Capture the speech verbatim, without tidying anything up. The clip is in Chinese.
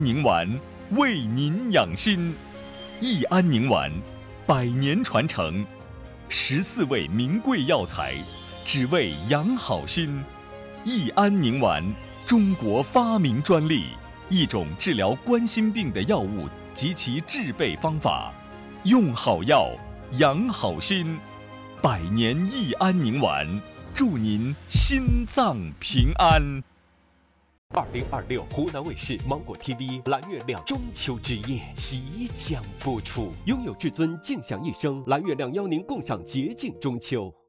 宁丸为您养心，益安宁丸百年传承，十四味名贵药材，只为养好心。益安宁丸，中国发明专利，一种治疗冠心病的药物及其制备方法，用好药，养好心。百年益安宁丸，祝您心脏平安。 二零二六湖南卫视芒果 T V 蓝月亮中秋之夜即将播出，拥有至尊，尽享一生。蓝月亮邀您共赏洁净中秋。